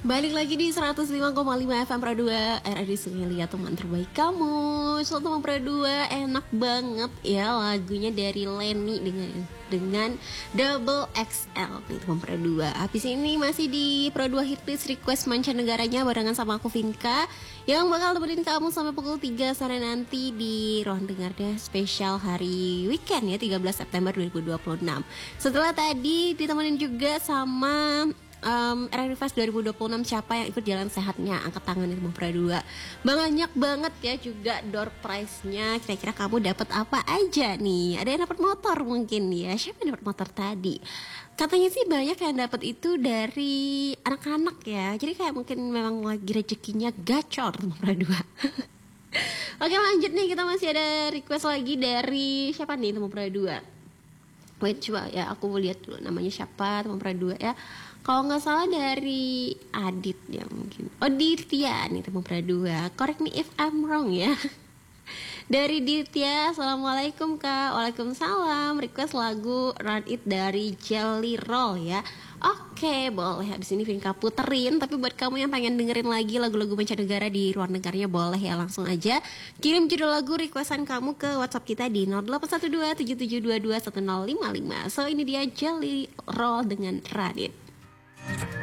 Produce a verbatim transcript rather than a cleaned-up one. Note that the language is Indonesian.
Balik lagi di seratus lima koma lima F M Pro dua R R D Sungai Liat, teman terbaik kamu. So teman Pro dua, enak banget ya lagunya dari Lenny dengan dengan Double X L nih teman Pro dua. Habis ini masih di Pro dua Hitlist Request mancanegaranya barengan sama aku Vinka yang bakal temenin kamu sampai pukul tiga sore nanti di ruang dengarnya spesial hari weekend ya, tiga belas September dua ribu dua puluh enam. Setelah tadi ditemenin juga sama Um, R R D Fest dua ribu dua puluh enam, siapa yang ikut jalan sehatnya? Angkat tangan itu Pro dua. Banyak banget ya juga door prize-nya. Kira-kira kamu dapat apa aja nih? Ada yang dapat motor mungkin ya. Siapa yang dapat motor tadi? Katanya sih banyak yang dapat itu dari anak-anak ya. Jadi kayak mungkin memang lagi rezekinya gacor Pro dua. Oke, lanjut nih, kita masih ada request lagi dari siapa nih teman Pro dua? Wait, coba ya aku lihat dulu namanya siapa teman Pro dua ya. Kalau nggak salah dari Adit ya mungkin. Oh, Ditya nih teman Pro dua. Correct me if I'm wrong ya. Dari Ditya, assalamualaikum kak. Waalaikumsalam. Request lagu Run It dari Jelly Roll ya. Oke, boleh. Habis ini Vinka puterin. Tapi buat kamu yang pengen dengerin lagi lagu-lagu mancanegara di ruang dengarnya, boleh ya, langsung aja kirim judul lagu requestan kamu ke WhatsApp kita di nol delapan satu dua tujuh tujuh dua dua satu nol lima lima. So ini dia Jelly Roll dengan Run It.